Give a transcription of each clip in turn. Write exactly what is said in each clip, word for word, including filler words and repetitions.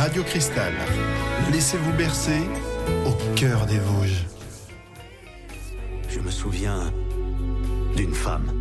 Radio Cristal. Laissez-vous bercer au cœur des Vosges. Je me souviens d'une femme,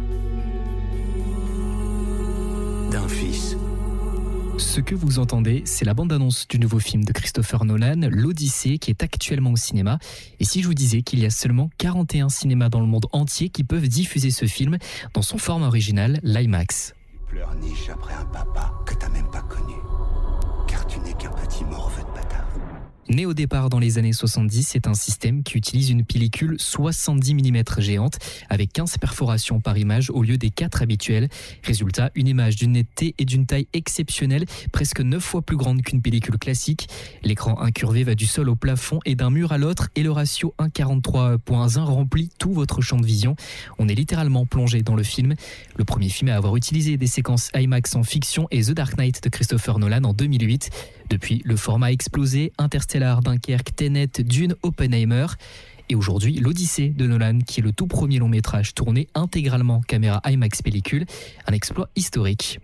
d'un fils. Ce que vous entendez, c'est la bande-annonce du nouveau film de Christopher Nolan, L'Odyssée, qui est actuellement au cinéma. Et si je vous disais qu'il y a seulement quarante et un cinémas dans le monde entier qui peuvent diffuser ce film dans son format original, l'IMAX. Tu pleurniches après un papa que t'as même pas connu, car tu n'es qu'un petit morveux de bâtard. Né au départ dans les années soixante-dix, c'est un système qui utilise une pellicule soixante-dix millimètres géante avec quinze perforations par image au lieu des quatre habituelles. Résultat, une image d'une netteté et d'une taille exceptionnelle, presque neuf fois plus grande qu'une pellicule classique. L'écran incurvé va du sol au plafond et d'un mur à l'autre et le ratio un virgule quarante-trois point un remplit tout votre champ de vision. On est littéralement plongé dans le film. Le premier film à avoir utilisé des séquences IMAX en fiction est The Dark Knight de Christopher Nolan en deux mille huit. Depuis, le format a explosé, Interstellar, Dunkerque, Tenet, Dune, Oppenheimer. Et aujourd'hui, l'Odyssée de Nolan, qui est le tout premier long métrage tourné intégralement caméra IMAX pellicule, un exploit historique.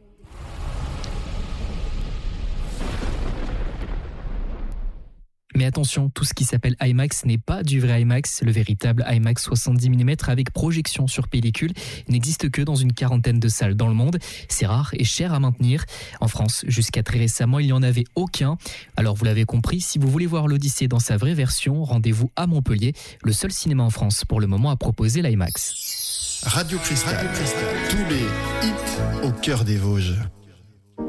Mais attention, tout ce qui s'appelle IMAX n'est pas du vrai IMAX. Le véritable IMAX soixante-dix millimètres avec projection sur pellicule n'existe que dans une quarantaine de salles dans le monde. C'est rare et cher à maintenir. En France, jusqu'à très récemment, il n'y en avait aucun. Alors vous l'avez compris, si vous voulez voir l'Odyssée dans sa vraie version, rendez-vous à Montpellier, le seul cinéma en France pour le moment à proposer l'IMAX. Radio Cristal, tous les hits au cœur des Vosges.